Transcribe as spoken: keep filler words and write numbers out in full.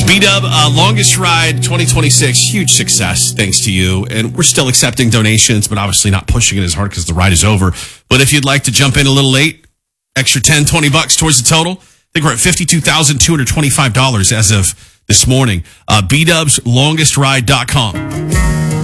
B-Dub, uh, longest ride twenty twenty-six, huge success thanks to you. And we're still accepting donations, but obviously not pushing it as hard because the ride is over. But if you'd like to jump in a little late, extra ten, twenty bucks towards the total. I think we're at fifty-two thousand two hundred twenty-five dollars as of this morning. Uh, B Dubs Longest Ride dot com.